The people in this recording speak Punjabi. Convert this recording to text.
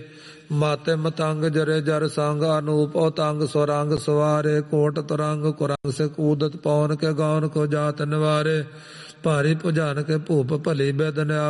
ਮਾਤੇ ਮਤੰਗ ਜਰੇ ਜਰ ਸੰਗ ਅਨੂਪ ਉਤੰਗ ਸੁਰੰਗ ਸਵਾਰੇ ਕੋਟ ਤਰੰਗ ਕੁਰੰਗ ਸੇ ਕੂਦਤ ਪੌਨ ਕੇ ਗੌਨ ਕੋ ਜਾਤ ਨਿਵਾਰੇ ਭਾਰੀ ਭੁਜਾਨ ਕੇ ਭੂਪ ਭਲੀ ਬੇਦਨ